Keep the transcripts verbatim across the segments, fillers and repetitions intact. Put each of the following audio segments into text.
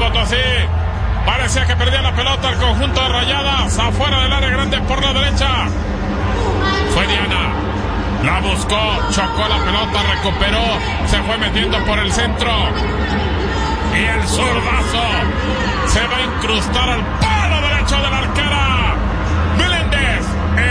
Potosí. Parecía que perdía la pelota el conjunto de Rayadas. Afuera del área grande por la derecha. Fue Diana. La buscó, chocó la pelota, recuperó. Se fue metiendo por el centro. Y el zurdazo se va a incrustar al palo derecho de la arquera. Meléndez.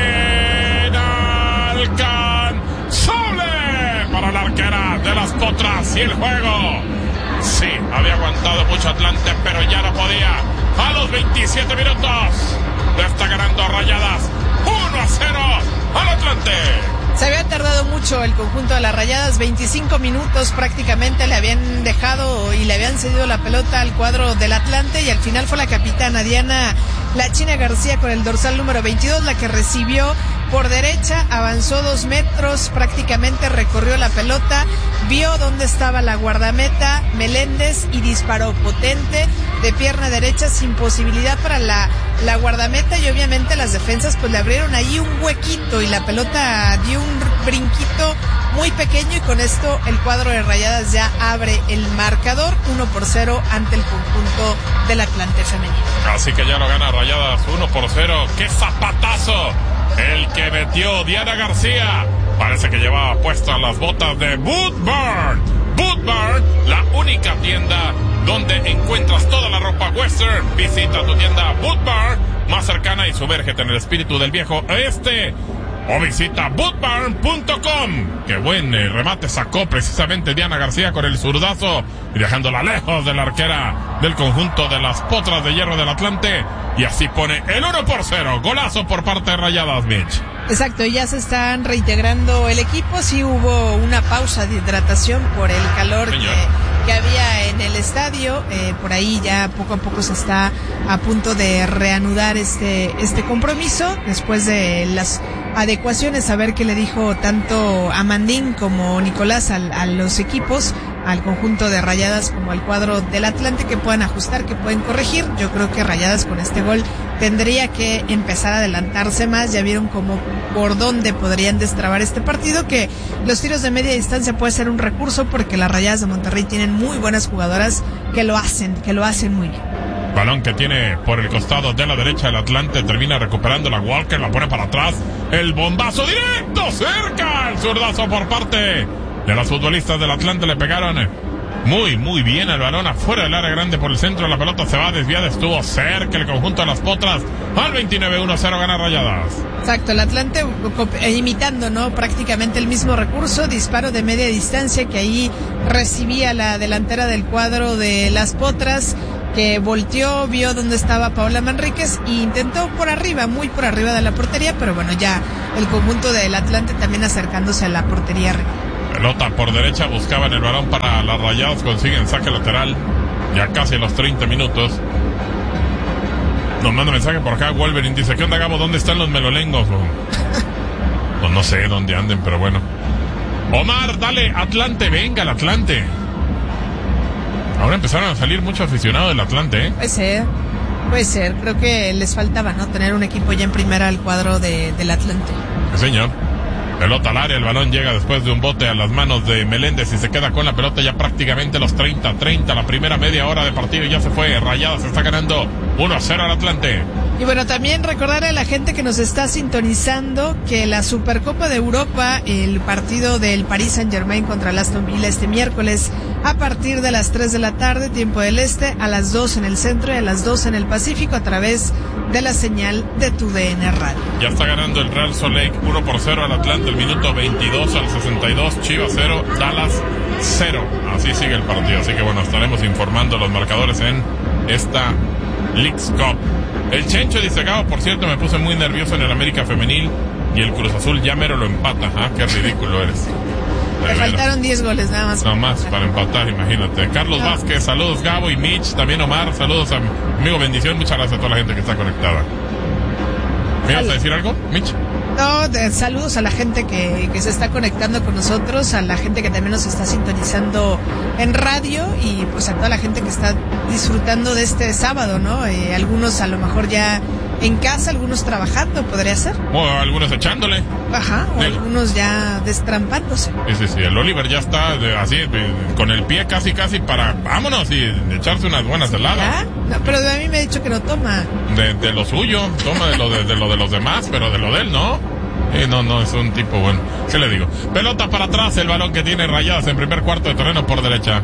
Inalcanzable para la arquera de las Potras. Y el juego. Sí, había aguantado mucho Atlante, pero ya no podía. A los veintisiete minutos le está ganando Rayadas uno a cero al Atlante. Se había tardado mucho el conjunto de las Rayadas, veinticinco minutos prácticamente le habían dejado y le habían cedido la pelota al cuadro del Atlante, y al final fue la capitana Diana La China García con el dorsal número veintidós la que recibió por derecha, avanzó dos metros, prácticamente recorrió la pelota, vio dónde estaba la guardameta Meléndez y disparó potente de pierna derecha sin posibilidad para la, la guardameta, y obviamente las defensas pues le abrieron ahí un huequito y la pelota dio un brinquito muy pequeño, y con esto el cuadro de Rayadas ya abre el marcador uno por cero ante el conjunto del Atlante femenino. Así que ya lo gana Rayadas uno por cero. ¡Qué zapatazo! El que metió Diana García. Parece que llevaba puestas las botas de Bootbarn. Bootbarn, la única tienda donde encuentras toda la ropa western. Visita tu tienda Bootbarn más cercana y sumérgete en el espíritu del viejo oeste. O visita bootbarn punto com. Qué buen eh, remate sacó precisamente Diana García con el zurdazo, y dejándola lejos de la arquera del conjunto de las Potras de Hierro del Atlante. Y así pone el uno por cero. Golazo por parte de Rayadas, Mitch. Exacto, ya se están reintegrando el equipo. Sí hubo una pausa de hidratación por el calor que, que había en el estadio. Eh, por ahí ya poco a poco se está a punto de reanudar este, este compromiso después de las adecuaciones, a ver qué le dijo tanto Amandín como Nicolás al, a los equipos, al conjunto de Rayadas como al cuadro del Atlante, que puedan ajustar, que pueden corregir. Yo creo que Rayadas con este gol tendría que empezar a adelantarse más. Ya vieron como por dónde podrían destrabar este partido, que los tiros de media distancia puede ser un recurso, porque las Rayadas de Monterrey tienen muy buenas jugadoras que lo hacen, que lo hacen muy bien. Balón que tiene por el costado de la derecha el Atlante, termina recuperando la Walker, la pone para atrás, el bombazo directo, cerca, el zurdazo por parte de las futbolistas del Atlante, le pegaron muy, muy bien el balón afuera del área grande por el centro, la pelota se va desviada, estuvo cerca el conjunto de las Potras, al veintinueve uno cero gana Rayadas. Exacto, el Atlante imitando, ¿no? Prácticamente el mismo recurso, disparo de media distancia que ahí recibía la delantera del cuadro de las Potras, que volteó, vio dónde estaba Paola Manríquez e intentó por arriba, muy por arriba de la portería, pero bueno, ya el conjunto del Atlante también acercándose a la portería arriba. Pelota por derecha, buscaban el balón para las Rayadas, consiguen saque lateral, ya casi los treinta minutos. Nos manda mensaje por acá, Wolverine, dice, ¿qué onda, Gabo? ¿Dónde están los melolengos? No, no sé dónde anden, pero bueno. Omar, dale, Atlante, venga el Atlante. Ahora empezaron a salir muchos aficionados del Atlante, ¿eh? Puede ser, puede ser. Creo que les faltaba, ¿no? Tener un equipo ya en primera al cuadro de, del Atlante. Sí, señor. Pelota al área, el balón llega después de un bote a las manos de Meléndez y se queda con la pelota ya prácticamente los treinta treinta, la primera media hora de partido y ya se fue. Rayadas está ganando uno a cero al Atlante. Y bueno, también recordarle a la gente que nos está sintonizando que la Supercopa de Europa, el partido del Paris Saint-Germain contra el Aston Villa este miércoles a partir de las tres de la tarde, tiempo del este, a las dos en el centro y a las dos en el Pacífico, a través de la señal de tu D N Radio. Ya está ganando el Real Salt Lake uno por cero al Atlante, el minuto veintidós al sesenta y dos, Chivas cero, Dallas cero. Así sigue el partido, así que bueno, estaremos informando los marcadores en esta Leagues Cup. El Chencho dice, Gabo, por cierto, me puse muy nervioso en el América Femenil y el Cruz Azul ya mero lo empata. Ah, qué ridículo eres. Le faltaron diez goles nada más. Nada más para empatar, imagínate. Carlos no. Vázquez, saludos Gabo y Mitch, también Omar, saludos a mi amigo, bendición, muchas gracias a toda la gente que está conectada. ¿Me ibas a decir algo, Mitch? No, de, saludos a la gente que, que se está conectando con nosotros, a la gente que también nos está sintonizando en radio y pues a toda la gente que está disfrutando de este sábado, ¿no? Eh, algunos a lo mejor ya en casa, algunos trabajando, podría ser. O algunos echándole. Ajá, o Sí. algunos ya destrampándose. Sí, sí, sí, el Oliver ya está de- así, de- con el pie casi, casi para, vámonos, y echarse unas buenas heladas. ¿Ya? No, pero a mí me ha dicho que no toma. De, de lo suyo, toma de lo de, de lo de los demás, pero de lo de él no. Eh, no, no, es un tipo bueno. ¿Qué le digo? Pelota para atrás, el balón que tiene Rayadas en primer cuarto de terreno por derecha.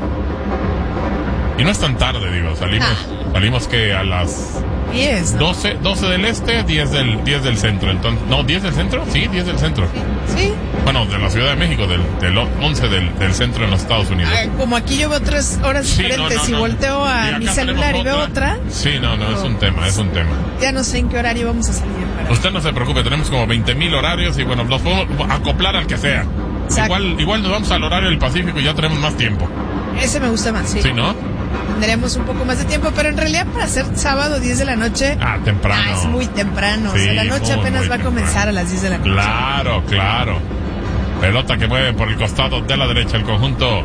Y no es tan tarde, digo, salimos, Ah. salimos que a las diez, ¿no? doce, doce del este, diez del, diez del centro. Entonces, no, diez del centro, sí, diez del centro. Sí. Bueno, de la Ciudad de México, del, del once del, del centro en los Estados Unidos. Ah, como aquí yo veo tres horas Sí, no, diferentes no, y no. volteo a Y acá mi celular y tenemos veo otra, Sí, no, no, es un tema, es un tema. ya no sé en qué horario vamos a salir. Pero... Usted no se preocupe, tenemos como veinte mil horarios y bueno, los podemos acoplar al que sea. Exacto. Igual, igual nos vamos al horario del Pacífico y ya tenemos más tiempo. Ese me gusta más, sí. ¿Sí, no? Tendríamos un poco más de tiempo, pero en realidad para ser sábado diez de la noche... Ah, temprano. Ah, es muy temprano. Sí, o sea, la noche muy, apenas muy va a temprano. comenzar a las diez de la noche. Claro, claro. Pelota que mueve por el costado de la derecha el conjunto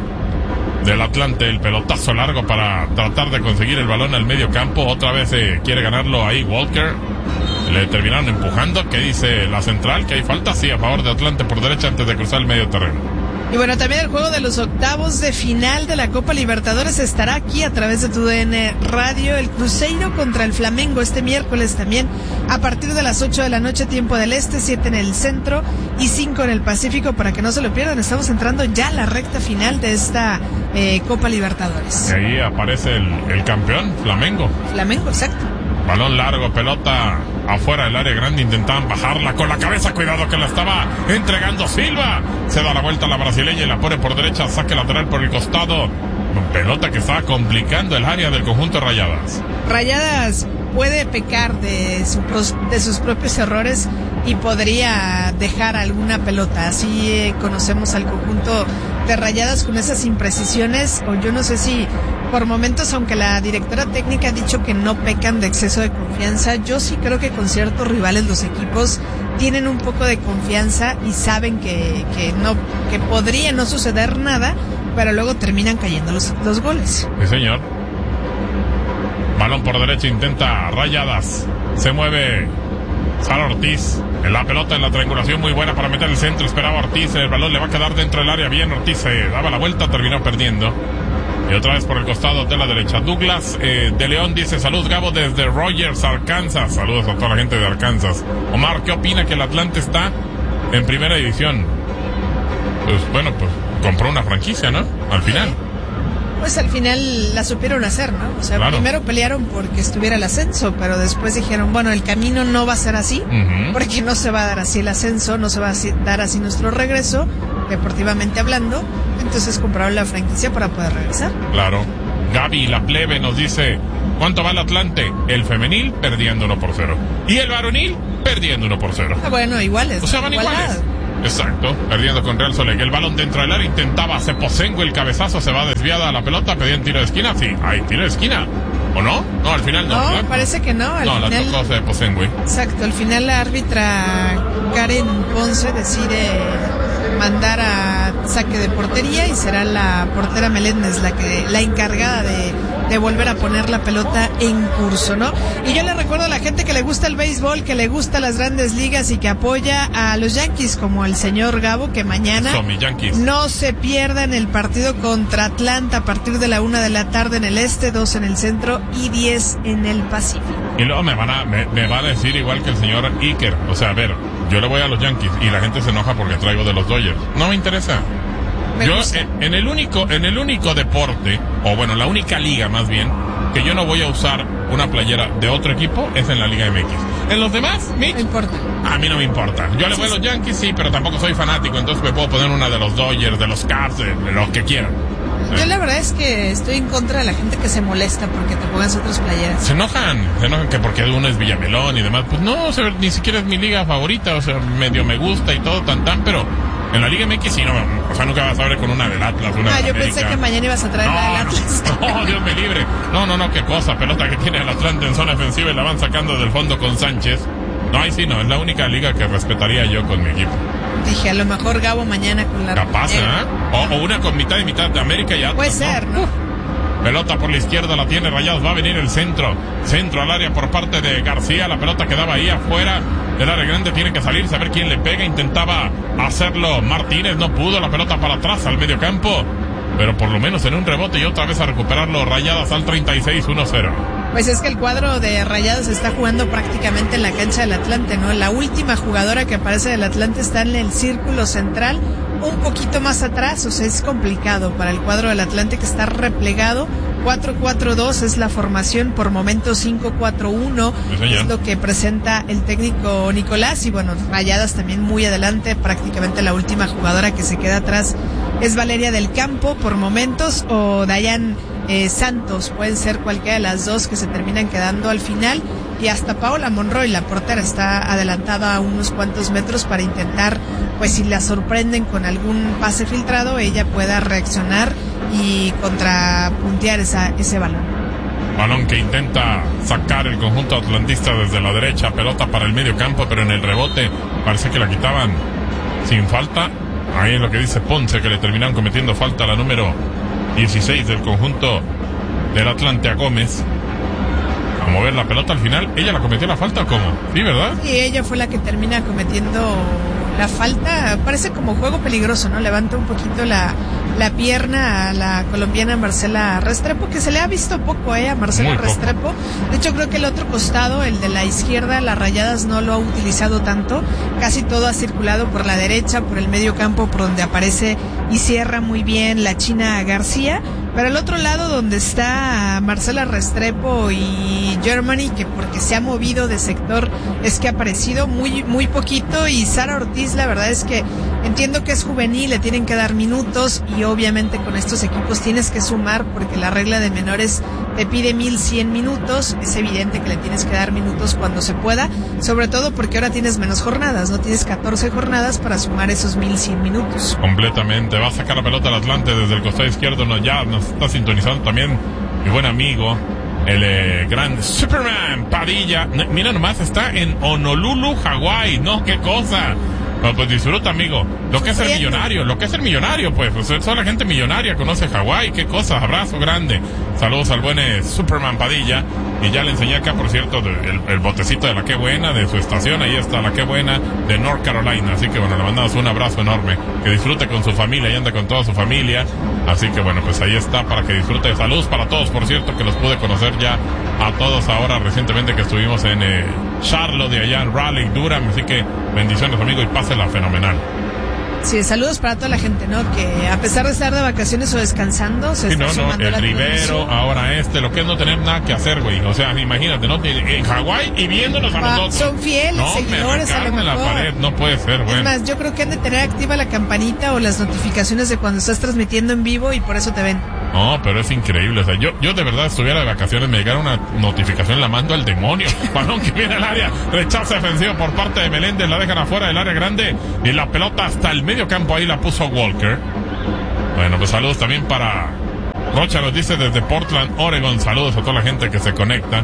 del Atlante. El pelotazo largo para tratar de conseguir el balón al medio campo. Otra vez eh, quiere ganarlo ahí Walker. Le terminaron empujando. ¿Qué dice la central? ¿Que hay falta? Sí, a favor de Atlante por derecha antes de cruzar el medio terreno. Y bueno, también el juego de los octavos de final de la Copa Libertadores estará aquí a través de tu D N Radio. El Cruzeiro contra el Flamengo este miércoles también a partir de las ocho de la noche, tiempo del este, siete en el centro y cinco en el Pacífico, para que no se lo pierdan. Estamos entrando ya a la recta final de esta eh, Copa Libertadores. Y ahí aparece el, el campeón, Flamengo. Flamengo, exacto. Balón largo, pelota afuera del área grande, intentaban bajarla con la cabeza, cuidado que la estaba entregando Silva. Se da la vuelta a la brasileña y la pone por derecha, saque lateral por el costado. Pelota que estaba complicando el área del conjunto Rayadas. Rayadas puede pecar de, su, de sus propios errores y podría dejar alguna pelota. Así eh, conocemos al conjunto de Rayadas con esas imprecisiones, o yo no sé si por momentos, aunque la directora técnica ha dicho que no pecan de exceso de confianza, yo sí creo que con ciertos rivales los equipos tienen un poco de confianza y saben que, que no, que podría no suceder nada, pero luego terminan cayendo los, los goles. Sí, señor. Balón por derecha, intenta Rayadas. Se mueve Sara Ortiz. En la pelota en la triangulación muy buena para meter el centro. Esperaba Ortiz. El balón le va a quedar dentro del área. Bien, Ortiz se daba la vuelta, terminó perdiendo. Y otra vez por el costado de la derecha. Douglas eh, de León dice: salud, Gabo, desde Rogers, Arkansas. Saludos a toda la gente de Arkansas. Omar, ¿qué opina que el Atlante está en primera división? Pues bueno, pues compró una franquicia, ¿no? Al final. Pues al final la supieron hacer, ¿no? O sea, Claro. primero pelearon porque estuviera el ascenso, pero después dijeron, bueno, el camino no va a ser así, Uh-huh. porque no se va a dar así el ascenso, no se va a así- dar así nuestro regreso, deportivamente hablando. Entonces compraron la franquicia para poder regresar. Claro. Gaby, la plebe, nos dice: ¿cuánto va el Atlante? El femenil perdiendo uno por cero. Y el varonil perdiendo uno por cero. Ah, bueno, iguales. O sea, van igualdad. iguales. Exacto, perdiendo con Real Soleil. El balón dentro del área, intentaba Ceposengo, el cabezazo, se va desviada la pelota, pedían tiro de esquina. Sí, hay tiro de esquina. ¿O no? No, al final no. No, ¿verdad? parece que no. Al No, la final, tocó Ceposengo. exacto, al final la árbitra Karen Ponce decide mandar a saque de portería y será la portera Meléndez la que la encargada de, de volver a poner la pelota en curso, ¿no? Y yo le recuerdo a la gente que le gusta el béisbol, que le gusta las grandes ligas y que apoya a los Yankees, como el señor Gabo, que mañana Son mis Yankees. no se pierdan el partido contra Atlanta a partir de la una de la tarde en el este, dos en el centro y diez en el Pacífico. Y luego me van a me, me van a decir igual que el señor Iker. O sea, a ver, yo le voy a los Yankees y la gente se enoja porque traigo de los Dodgers. No me interesa. Me Yo gusta. en, en el único en el único deporte, o bueno, la única liga más bien, que yo no voy a usar una playera de otro equipo es en la Liga M X. En los demás, Mitch, No importa. a mí no me importa. Yo le voy a los Yankees, sí, pero tampoco soy fanático, entonces me puedo poner una de los Dodgers, de los Cubs, de, de los que quieran. Yo la verdad es que estoy en contra de la gente que se molesta porque te pongas otras playeras. Se enojan, se enojan que porque uno es Villamelón y demás. Pues no, o sea, ni siquiera es mi liga favorita, o sea, medio me gusta y todo, tan tan, pero en la Liga M X sí, no, o sea, nunca vas a ver con una del Atlas, una Ah, del yo América. pensé que mañana ibas a traer la del Atlas. No, no, Dios me libre. No, no, no, qué cosa, pelota que tiene el Atlante en zona ofensiva y la van sacando del fondo con Sánchez. No, ahí sí, no, es la única liga que respetaría yo con mi equipo. Dije, a lo mejor Gabo mañana con la... Capaz, ¿eh? O, o una con mitad y mitad de América y Atlas. Puede ser, ¿no? Pelota por la izquierda, la tiene Rayados. Va a venir el centro. Centro al área por parte de García. La pelota quedaba ahí afuera del área grande. Tiene que salir, saber quién le pega. Intentaba hacerlo Martínez, no pudo. La pelota para atrás al medio campo. Pero por lo menos en un rebote y otra vez a recuperarlo. Rayadas al treinta y seis, uno cero. Pues es que el cuadro de Rayados está jugando prácticamente en la cancha del Atlante, ¿no? La última jugadora que aparece del Atlante está en el círculo central, un poquito más atrás, o sea, es complicado para el cuadro del Atlante, que está replegado. cuatro cuatro dos es la formación, por momentos cinco cuatro uno es lo que presenta el técnico Nicolás, y bueno, Rayadas también muy adelante. Prácticamente la última jugadora que se queda atrás es Valeria del Campo por momentos, o Dayan eh, Santos, pueden ser cualquiera de las dos que se terminan quedando al final, y hasta Paola Monroy, la portera, está adelantada a unos cuantos metros para intentar, pues si la sorprenden con algún pase filtrado, ella pueda reaccionar y contrapuntear esa, ese balón. Balón que intenta sacar el conjunto atlantista desde la derecha, pelota para el medio campo, pero en el rebote parece que la quitaban sin falta. Ahí es lo que dice Ponce, que le terminaron cometiendo falta a la número dieciséis del conjunto del Atlante, a Gómez. A mover la pelota al final. ¿Ella la cometió la falta o cómo? Sí, ¿verdad? Sí, ella fue la que termina cometiendo la falta. Parece como juego peligroso, ¿no? Levanta un poquito la, la pierna a la colombiana Marcela Restrepo, que se le ha visto poco eh, a Marcela Restrepo. De hecho, creo que el otro costado, el de la izquierda, las Rayadas no lo ha utilizado tanto. Casi todo ha circulado por la derecha, por el medio campo, por donde aparece y cierra muy bien la China García. Pero el otro lado, donde está Marcela Restrepo y Germany, que porque se ha movido de sector, es que ha aparecido muy muy poquito. Y Sara Ortiz, la verdad es que entiendo que es juvenil, le tienen que dar minutos, y obviamente con estos equipos tienes que sumar, porque la regla de menores te pide mil cien minutos. Es evidente que le tienes que dar minutos cuando se pueda, sobre todo porque ahora tienes menos jornadas, no tienes catorce jornadas para sumar esos mil cien minutos. Completamente. Va a sacar la pelota al Atlante desde el costado izquierdo. No, ya nos está sintonizando también mi buen amigo, el eh, gran Superman Padilla. Mira nomás, está en Honolulu, Hawái. No, qué cosa. No, pues disfruta, amigo. Lo que es el millonario, lo que es el millonario, pues, pues solo la gente millonaria conoce Hawái. Qué cosa, abrazo grande. Saludos al buen eh, Superman Padilla. Y ya le enseñé acá, por cierto, de, el, el botecito de la Qué Buena, de su estación. Ahí está la Qué Buena de North Carolina. Así que bueno, le mandamos un abrazo enorme. Que disfrute con su familia y anda con toda su familia. Así que bueno, pues ahí está para que disfrute. Saludos para todos, por cierto, que los pude conocer ya a todos ahora recientemente, que estuvimos en eh, Charlotte, de allá en Raleigh, Durham. Así que bendiciones, amigo, y pásela fenomenal. Sí, saludos para toda la gente, ¿no? Que a pesar de estar de vacaciones o descansando, se sí, está no, sumando no, el la Rivero, transmisión. Ahora este, lo que es no tener nada que hacer, güey. O sea, imagínate, ¿no? En Hawái y viéndonos a Ah, nosotros. son fieles, no, seguidores, me a lo recarne la mejor. pared, no puede ser, güey. Es más, yo creo que han de tener activa la campanita o las notificaciones de cuando estás transmitiendo en vivo, y por eso te ven. No, pero es increíble. O sea, yo, yo de verdad estuviera de vacaciones, me llegara una notificación, la mando al demonio. Balón que viene al área, rechazo defensivo por parte de Meléndez, la dejan afuera del área grande, y la pelota hasta el medio campo, ahí la puso Walker. Bueno, pues saludos también para Rocha, nos dice desde Portland, Oregon. Saludos a toda la gente que se conecta.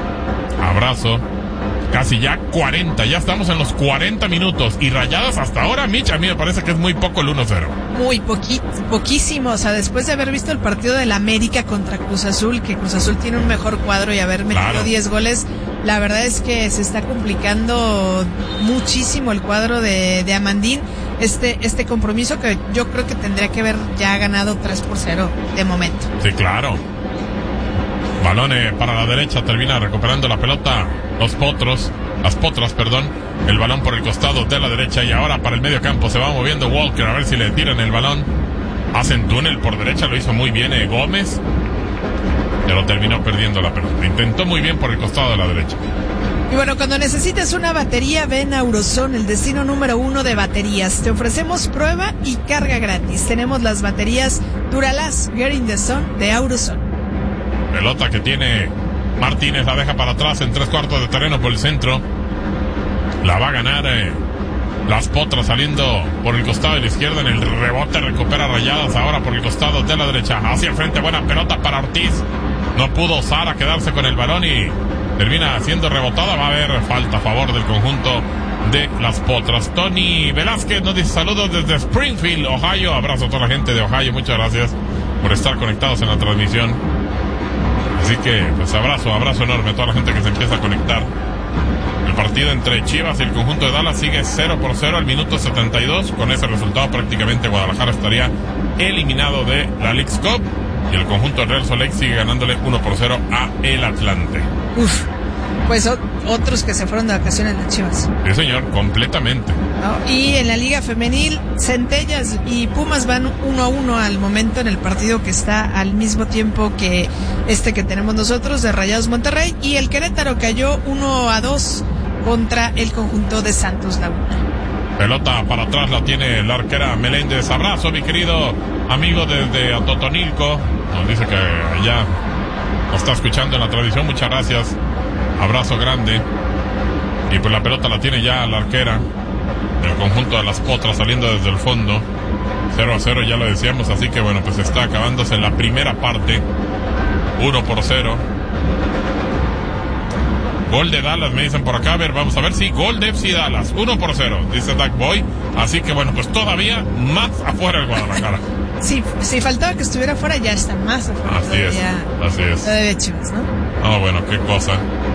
Abrazo. Casi ya cuarenta, ya estamos en los cuarenta minutos. Y Rayadas hasta ahora, Mitch, a mí me parece que es muy poco el uno cero. Muy poqui, poquísimo, o sea, después de haber visto el partido del América contra Cruz Azul, que Cruz Azul tiene un mejor cuadro, y haber metido Claro. diez goles, la verdad es que se está complicando muchísimo el cuadro de, de Amandín. Este, este compromiso que yo creo que tendría que haber ya ganado tres por cero de momento. Sí, claro. Balón eh, para la derecha, termina recuperando la pelota los potros, las potras, perdón. El balón por el costado de la derecha, y ahora para el medio campo se va moviendo Walker, a ver si le tiran el balón. Hacen túnel por derecha, lo hizo muy bien eh, Gómez, pero terminó perdiendo la pelota. Intentó muy bien por el costado de la derecha. Y bueno, cuando necesites una batería, ven a Auroson, el destino número uno de baterías. Te ofrecemos prueba y carga gratis. Tenemos las baterías Duralast Get in the Sun de Auroson. Pelota que tiene Martínez, la deja para atrás en tres cuartos de terreno por el centro. La va a ganar eh, las potras, saliendo por el costado de la izquierda. En el rebote recupera Rayadas, ahora por el costado de la derecha. Hacia el frente, buena pelota para Ortiz. No pudo Sara quedarse con el balón y termina siendo rebotada. Va a haber falta a favor del conjunto de las potras. Tony Velázquez nos dice saludos desde Springfield, Ohio. Abrazo a toda la gente de Ohio, muchas gracias por estar conectados en la transmisión. Así que, pues abrazo, abrazo enorme a toda la gente que se empieza a conectar. El partido entre Chivas y el conjunto de Dallas sigue cero por cero al minuto setenta y dos. Con ese resultado prácticamente Guadalajara estaría eliminado de la Leagues Cup. Y el conjunto de Real Salt Lake sigue ganándole uno por cero a el Atlante. Uf, pues o- otros que se fueron de vacaciones las Chivas. Sí, señor, completamente. ¿No? Y en la Liga Femenil, Centellas y Pumas van uno a uno al momento en el partido que está al mismo tiempo que este que tenemos nosotros de Rayados Monterrey. Y el Querétaro cayó uno a dos contra el conjunto de Santos Laguna. Pelota para atrás la tiene la arquera Meléndez. Abrazo, mi querido amigo desde Atotonilco. Nos dice que allá nos está escuchando en la tradición. Muchas gracias. Abrazo grande. Y pues la pelota la tiene ya la arquera del conjunto de las Potras saliendo desde el fondo. cero a cero, ya lo decíamos. Así que bueno, pues está acabándose la primera parte. uno por cero. Gol de Dallas, me dicen por acá. A ver, vamos a ver si sí, gol de F C Dallas, uno por cero, dice Dak Boy. Así que bueno, pues todavía más afuera el Guadalajara. Sí, si faltaba que estuviera afuera, ya está más afuera. Así es, así es. Todavía Chivas, ¿no? Ah, bueno, qué cosa.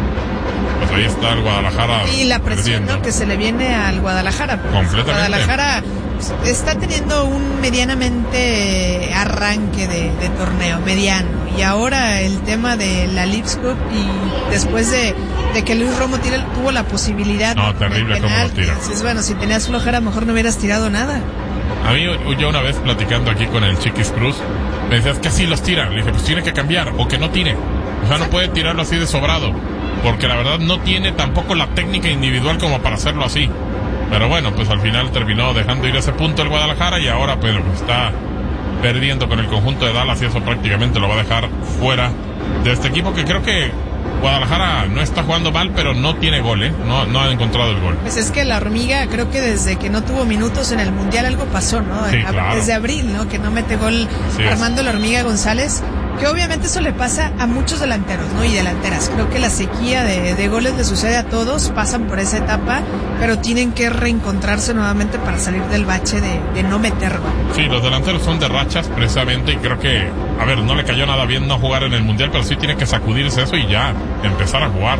Pues ahí está el Guadalajara. Y la presión, ¿no?, que se le viene al Guadalajara. Completamente. Guadalajara está teniendo un medianamente arranque de, de torneo, mediano. Y ahora el tema de la Leagues Cup y después de, de que Luis Romo tira, tuvo la posibilidad. No, terrible cómo lo tira. Entonces, bueno, si tenías flojera, mejor no hubieras tirado nada. A mí, yo una vez platicando aquí con el Chiquis Cruz, me decías que así los tira. Le dije, pues tiene que cambiar o que no tire. O sea, no puede tirarlo así de sobrado, porque la verdad no tiene tampoco la técnica individual como para hacerlo así. Pero bueno, pues al final terminó dejando ir ese punto el Guadalajara y ahora pues está perdiendo con el conjunto de Dallas y eso prácticamente lo va a dejar fuera de este equipo, que creo que Guadalajara no está jugando mal, pero no tiene gol, ¿eh? No, no ha encontrado el gol. Pues es que la hormiga, creo que desde que no tuvo minutos en el Mundial algo pasó, ¿no? Sí, claro. Desde abril, ¿no? Que no mete gol Sí, Armando es. la Hormiga González. Que obviamente eso le pasa a muchos delanteros, ¿no? Y delanteras. Creo que la sequía de, de goles le sucede a todos, pasan por esa etapa, pero tienen que reencontrarse nuevamente para salir del bache de, de no meter gol. Sí, los delanteros son de rachas precisamente y creo que, a ver, no le cayó nada bien no jugar en el Mundial, pero sí tiene que sacudirse eso y ya empezar a jugar.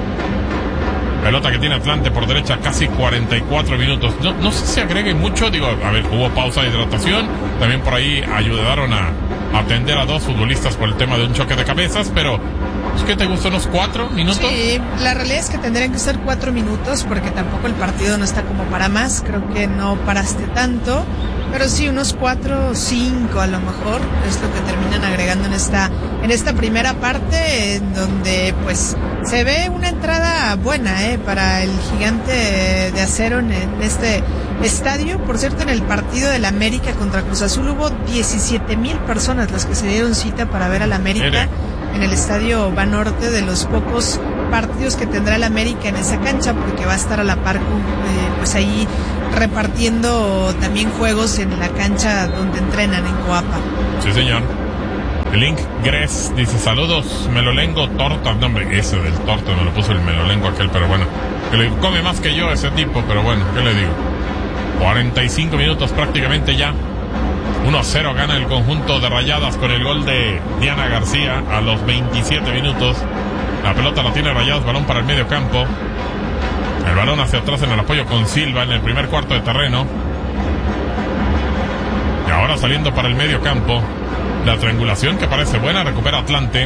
Pelota que tiene Atlante por derecha, casi cuarenta y cuatro minutos. No, no sé si agregue mucho, digo, a ver, hubo pausa de hidratación, también por ahí ayudaron a atender a dos futbolistas por el tema de un choque de cabezas, pero ¿qué te gustó? ¿Unos cuatro minutos? Sí, la realidad es que tendrían que ser cuatro minutos porque tampoco el partido no está como para más, creo que no paraste tanto, pero sí unos cuatro, cinco a lo mejor es lo que terminan agregando en esta en esta primera parte, en donde pues se ve una entrada buena eh, para el Gigante de Acero en, en este estadio. Por cierto, en el partido del América contra Cruz Azul hubo diecisiete mil personas las que se dieron cita para ver al América. Mire. En el estadio Banorte, de los pocos partidos que tendrá el América en esa cancha, porque va a estar a la par, eh, pues ahí repartiendo también juegos en la cancha donde entrenan en Coapa. Sí, señor. Link Gres dice, saludos, Melolengo Torta. No, hombre, ese del Torta me lo puso el Melolengo aquel, pero bueno, que le come más que yo ese tipo, pero bueno, ¿qué le digo? cuarenta y cinco minutos prácticamente ya. uno a cero gana el conjunto de Rayadas con el gol de Diana García a los veintisiete minutos. La pelota la tiene Rayadas, balón para el medio campo. El balón hacia atrás en el apoyo con Silva en el primer cuarto de terreno. Y ahora saliendo para el medio campo. La triangulación que parece buena, recupera Atlante.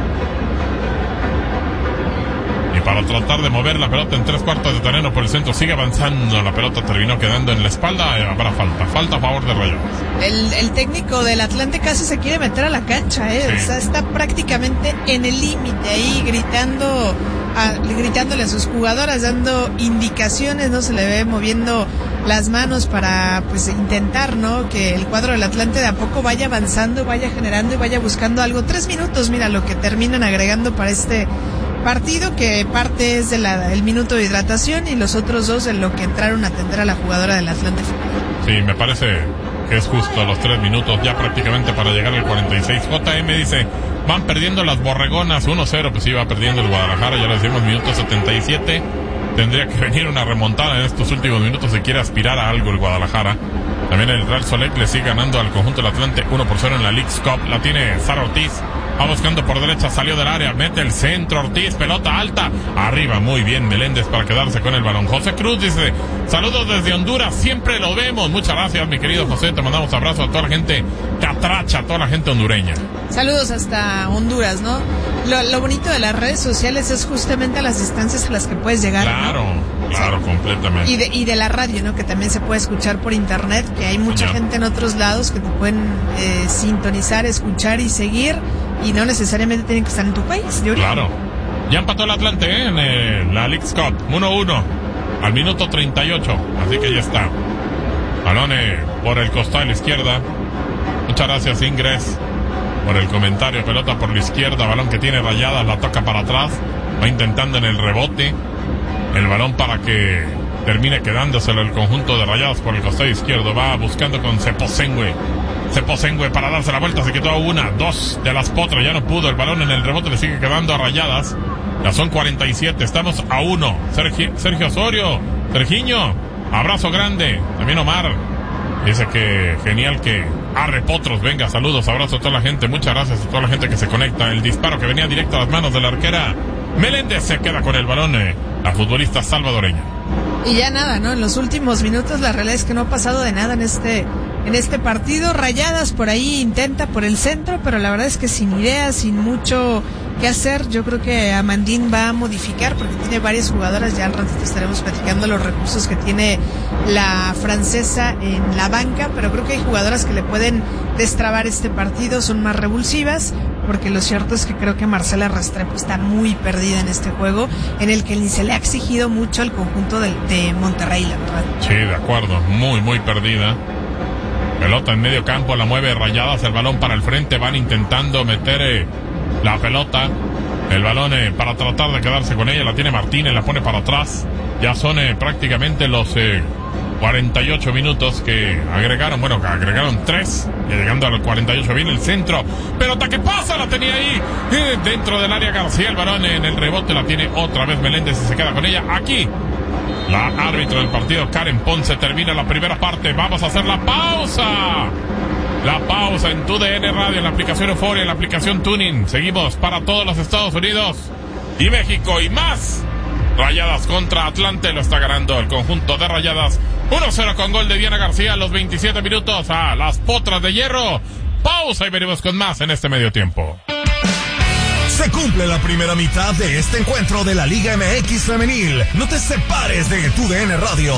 Y para tratar de mover la pelota en tres cuartos de terreno por el centro, sigue avanzando. La pelota terminó quedando en la espalda. Habrá falta, falta a favor de Rayadas. El, el técnico del Atlante casi se quiere meter a la cancha, ¿eh? Sí. O sea, está prácticamente en el límite ahí gritando, a, gritándole a sus jugadoras, dando indicaciones, ¿no? Se le ve moviendo las manos para, pues, intentar, ¿no? Que el cuadro del Atlante de a poco vaya avanzando, vaya generando y vaya buscando algo. Tres minutos, mira, lo que terminan agregando para este partido, que parte es del el minuto de hidratación y los otros dos en lo que entraron a atender a la jugadora del Atlante. Sí, me parece que es justo los tres minutos ya prácticamente para llegar al cuarenta y seis. J M dice, van perdiendo las borregonas uno cero, pues sí, va perdiendo el Guadalajara, ya lo decimos, minuto setenta y siete. Tendría que venir una remontada en estos últimos minutos si quiere aspirar a algo el Guadalajara. También el Real Salt Lake le sigue ganando al conjunto del Atlante uno por cero en la Leagues Cup. La tiene Sara Ortiz. Va buscando por derecha, salió del área, mete el centro, Ortiz, pelota alta, arriba, muy bien Meléndez para quedarse con el balón. José Cruz dice, saludos desde Honduras, siempre lo vemos. Muchas gracias, mi querido José, te mandamos abrazos a toda la gente catracha, a toda la gente hondureña. Saludos hasta Honduras, ¿no? Lo, lo bonito de las redes sociales es justamente las distancias a las que puedes llegar. Claro, ¿no? claro, sí. Completamente. Y de, y de la radio, ¿no? Que también se puede escuchar por internet, que hay mucha Señor. gente en otros lados que te pueden eh, sintonizar, escuchar y seguir, y no necesariamente tienen que estar en tu país. De claro. Ya empató el Atlante ¿eh? en eh, la Leagues Cup, uno uno, al minuto treinta y ocho, así que ya está. Balón eh, por el costado a la izquierda. Muchas gracias, Ingres, por el comentario. Pelota por la izquierda, balón que tiene Rayadas, la toca para atrás, va intentando en el rebote el balón para que termine quedándoselo el conjunto de Rayadas por el costado izquierdo. Va buscando con Ceposengue. Ceposengue para darse la vuelta, se quedó una, dos de las potras, ya no pudo. El balón en el rebote le sigue quedando a Rayadas. Ya son cuarenta y siete, estamos a uno. Sergio, Sergio Osorio, Sergiño, abrazo grande. También Omar dice que genial que arre potros. Venga, saludos, abrazos a toda la gente. Muchas gracias a toda la gente que se conecta. El disparo que venía directo a las manos de la arquera Meléndez, se queda con el balón eh, la futbolista salvadoreña. Y ya nada, ¿no? En los últimos minutos la realidad es que no ha pasado de nada en este en este partido. Rayadas por ahí intenta por el centro, pero la verdad es que sin ideas, sin mucho que hacer. Yo creo que Amandín va a modificar porque tiene varias jugadoras. Ya al ratito estaremos platicando los recursos que tiene la francesa en la banca, pero creo que hay jugadoras que le pueden destrabar este partido, son más revulsivas, porque lo cierto es que creo que Marcela Restrepo está muy perdida en este juego, en el que ni se le ha exigido mucho al conjunto de, de Monterrey, la verdad. Sí, de acuerdo, muy, muy perdida. Pelota en medio campo, la mueve Rayadas, el balón para el frente, van intentando meter eh, la pelota, el balón eh, para tratar de quedarse con ella, la tiene Martínez, la pone para atrás. Ya son eh, prácticamente los eh, cuarenta y ocho minutos que agregaron, bueno, que agregaron tres, y llegando a los cuarenta y ocho viene el centro, pelota que pasa, la tenía ahí, eh, dentro del área García, el balón en el rebote, la tiene otra vez Meléndez y se queda con ella. Aquí, la árbitro del partido, Karen Ponce, termina la primera parte, vamos a hacer la pausa. La pausa en tu D N Radio, en la aplicación Euforia, en la aplicación Tuning. Seguimos para todos los Estados Unidos y México y más. Rayadas contra Atlante, lo está ganando el conjunto de Rayadas uno cero con gol de Diana García a los veintisiete minutos a las Potras de Hierro. Pausa y venimos con más en este medio tiempo. Se cumple la primera mitad de este encuentro de la Liga M X Femenil. No te separes de tu D N Radio.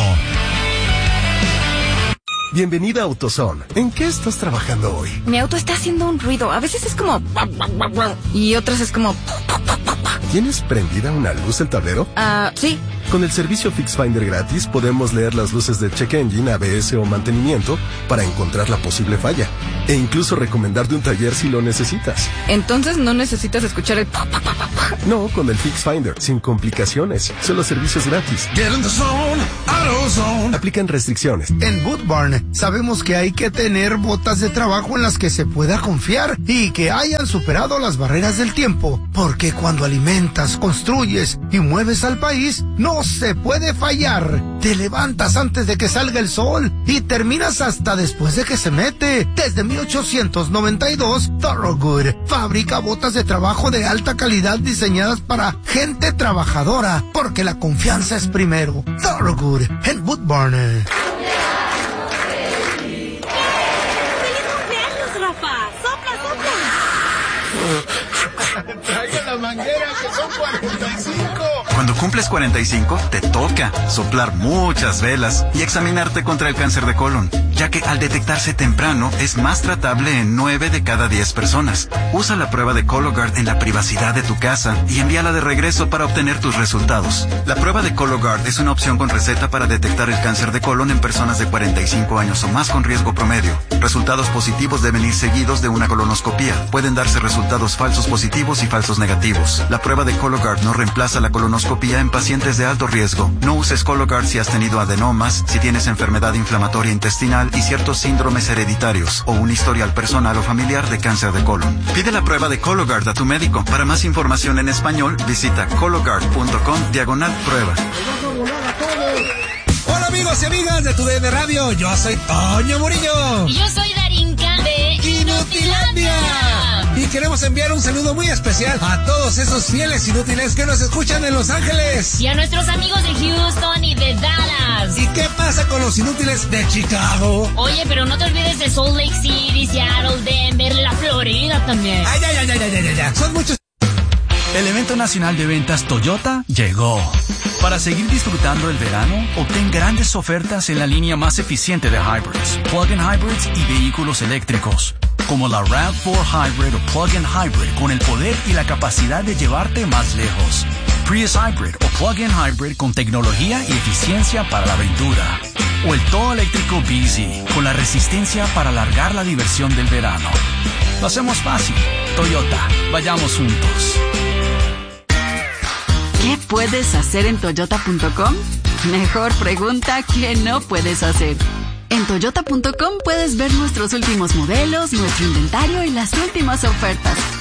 Bienvenida a AutoZone. ¿En qué estás trabajando hoy? Mi auto está haciendo un ruido. A veces es como... y otras es como... ¿Tienes prendida una luz el tablero? Ah, uh, sí. Con el servicio FixFinder gratis podemos leer las luces de check engine, A B S o mantenimiento para encontrar la posible falla e incluso recomendarte un taller si lo necesitas. Entonces no necesitas escuchar el... No, con el FixFinder, sin complicaciones, solo servicios gratis. Get in the zone, AutoZone. Aplican restricciones. En Boot Barn sabemos que hay que tener botas de trabajo en las que se pueda confiar y que hayan superado las barreras del tiempo, porque cuando alimentas, construyes y mueves al país, no se puede fallar. Te levantas antes de que salga el sol y terminas hasta después de que se mete. Desde mil ochocientos noventa y dos, Thorogood fabrica botas de trabajo de alta calidad diseñadas para gente trabajadora, porque la confianza es primero. Thorogood en Boot Barn. ¡Feliz cumpleaños, Rafa! ¡Sopla, sopla! ¡Traiga la manguera, que son cuarenta y cinco! Cuando cumples cuarenta y cinco, te toca soplar muchas velas y examinarte contra el cáncer de colon, ya que al detectarse temprano es más tratable en nueve de cada diez personas. Usa la prueba de Cologuard en la privacidad de tu casa y envíala de regreso para obtener tus resultados. La prueba de Cologuard es una opción con receta para detectar el cáncer de colon en personas de cuarenta y cinco años o más con riesgo promedio. Resultados positivos deben ir seguidos de una colonoscopía. Pueden darse resultados falsos positivos y falsos negativos. La prueba de Cologuard no reemplaza la colonoscopía en pacientes de alto riesgo. No uses Cologuard si has tenido adenomas, si tienes enfermedad inflamatoria intestinal y ciertos síndromes hereditarios o un historial personal o familiar de cáncer de colon. Pide la prueba de Cologuard a tu médico. Para más información en español, visita cologuard punto com diagonal prueba. Hola amigos y amigas de tu D N Radio, yo soy Toño Murillo. Y yo soy Darinka de Inutilandia. Y queremos enviar un saludo muy especial a todos esos fieles inútiles que nos escuchan en Los Ángeles. Y a nuestros amigos de Houston y de Dallas. ¿Y qué pasa con los inútiles de Chicago? Oye, pero no te olvides de Salt Lake City, Seattle, Denver, la Florida también. Ay, ay, ay, ay, ay, ay, ay. Son muchos. El evento nacional de ventas Toyota llegó. Para seguir disfrutando el verano, obtén grandes ofertas en la línea más eficiente de hybrids, plug-in hybrids y vehículos eléctricos, como la RAV cuatro Hybrid o plug-in hybrid con el poder y la capacidad de llevarte más lejos. Prius Hybrid o plug-in hybrid con tecnología y eficiencia para la aventura. O el todo eléctrico B Z con la resistencia para alargar la diversión del verano. Lo hacemos fácil. Toyota, vayamos juntos. ¿Qué puedes hacer en toyota punto com? Mejor pregunta que no puedes hacer. En toyota punto com puedes ver nuestros últimos modelos, nuestro inventario y las últimas ofertas.